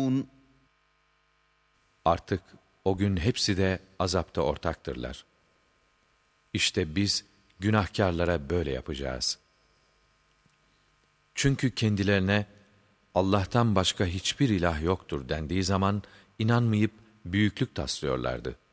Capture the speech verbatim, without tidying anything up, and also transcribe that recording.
يَعْلَمُونَ Artık o gün hepsi de azapta ortaktırlar. İşte biz günahkârlara böyle yapacağız. Çünkü kendilerine Allah'tan başka hiçbir ilah yoktur dendiği zaman inanmayıp büyüklük taslıyorlardı.